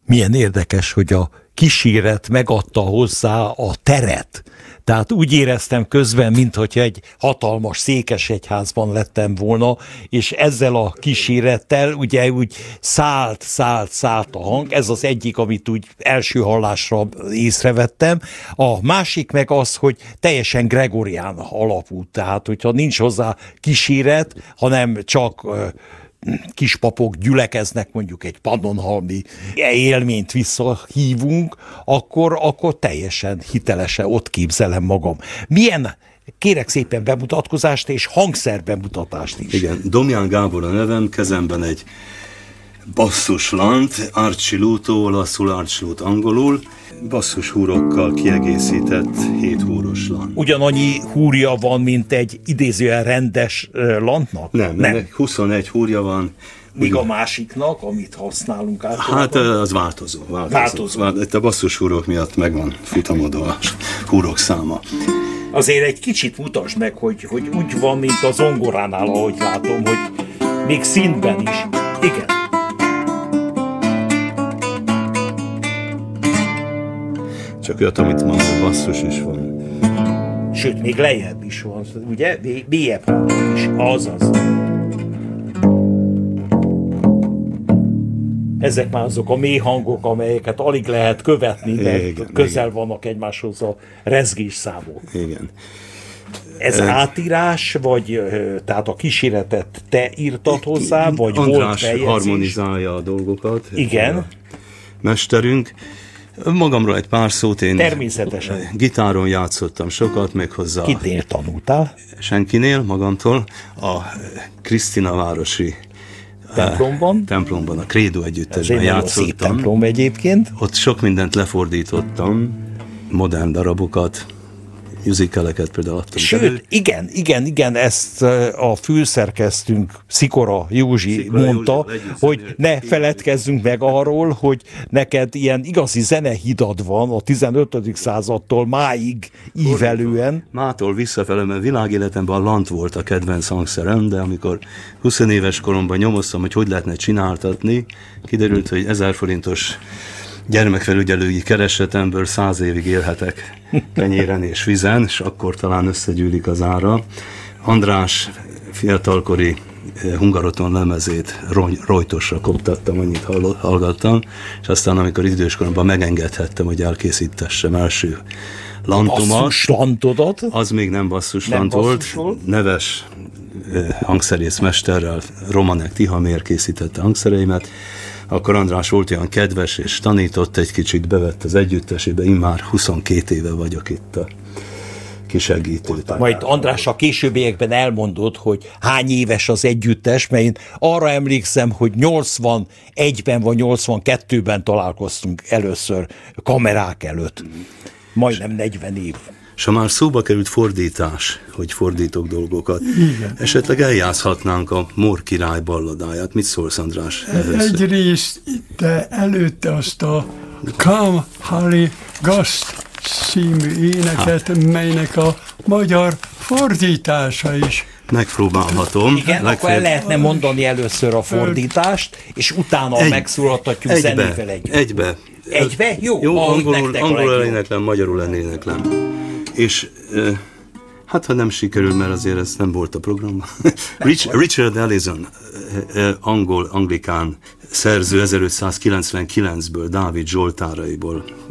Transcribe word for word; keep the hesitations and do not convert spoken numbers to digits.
Milyen érdekes, hogy a kíséret megadta hozzá a teret. Tehát úgy éreztem közben, mintha egy hatalmas székesegyházban lettem volna, és ezzel a kísérettel ugye úgy szállt, szállt, szállt a hang. Ez az egyik, amit úgy első hallásra észrevettem. A másik meg az, hogy teljesen gregorián alapú. Tehát, hogyha nincs hozzá kíséret, hanem csak kispapok gyülekeznek, mondjuk egy pannonhalmi élményt visszahívunk, akkor, akkor teljesen hitelesen ott képzelem magam. Milyen, kérek szépen bemutatkozást és hangszerbemutatást is. Igen, Domján Gábor a nevem, kezemben egy basszuslant, Archie Lute, olaszul, Archie Lute angolul, basszushúrokkal kiegészített hét húros lant. Ugyanannyi húrja van, mint egy idézően rendes lantnak? Nem, nem. huszonegy húrja van. Míg a másiknak, amit használunk általában? Hát az változó. változó. változó. Itt a basszushúrok miatt megvan futamodó a húrok száma. Azért egy kicsit mutasd meg, hogy, hogy úgy van, mint a zongoránál, ahogy látom, hogy még színben is. Igen. Csak olyat, amit mondom, basszus is van. Sőt, még lejjebb is van, ugye? Mélyebb is. Azaz. Ezek már azok a mély hangok, amelyeket alig lehet követni, mert igen, közel igen. vannak egymáshoz a rezgés számok. Igen. Ez e... átírás, vagy tehát a kíséretet te írtad hozzá, vagy András volt feljegyzés? Harmonizálja a dolgokat. Igen. A mesterünk. Magamról egy pár szót, én természetesen gitáron játszottam sokat, még hozzá. Kitnél tanultál? Senkinél, magamtól. A Krisztinavárosi templomban, templomban, a Credo együttesben játszottam. Szép templom egyébként. Ott sok mindent lefordítottam, modern darabokat, musicaleket például adtam. Sőt, elő. igen, igen, igen, ezt a fülszerkesztőnk Szikora Józsi Szikora mondta, Józsi, hogy ne feledkezzünk meg arról, hogy neked ilyen igazi zenehidad van a tizenötödik századtól máig ívelően. Mától visszafele, mert világéletemben a lant volt a kedvenc hangszerem, de amikor húsz éves koromban nyomoztam, hogy hogy lehetne csináltatni, kiderült, hogy ezer forintos gyermekfelügyelői keresetemből száz évig élhetek kenyéren és vizen, és akkor talán összegyűlik az ára. András fiatalkori Hungaroton lemezét rojtosra koptattam, annyit hallgattam, és aztán amikor időskoromban megengedhettem, hogy elkészítessem első lantomat. Basszuslantodat? Az még nem basszuslant volt, volt. Neves hangszerész mesterrel, Romanek Tihamér készítette hangszereimet. Akkor András volt olyan kedves, és tanított egy kicsit, bevett az együttesébe, én már huszonkét éve vagyok itt a kisegítő. Majd András a későbbiekben elmondott, hogy hány éves az együttes, mert én arra emlékszem, hogy nyolcvanegyben vagy nyolcvankettőben találkoztunk először kamerák előtt. Majdnem negyven év. És ha már szóba került fordítás, hogy fordítok dolgokat, igen. Esetleg eljátszhatnánk a Mór király balladáját. Mit szólsz, András? Egyrészt de előtte azt a Come Harry Gast című éneket, hát. Melynek a magyar fordítása is. Megpróbálhatom. Igen, Legfeljebb... akkor el lehetne mondani először a fordítást, és utána egy, megszólaltatjuk egybe, zenével együtt. Egybe. Egybe? Jó, Jó angolul, angolul eléneklem, magyarul eléneklem. És uh, hát ha nem sikerül, mert azért ez nem volt a programban. Rich, Richard Ellison, uh, angol, anglikán szerző ezerötszázkilencvenkilencből, Dávid Zsoltáraiból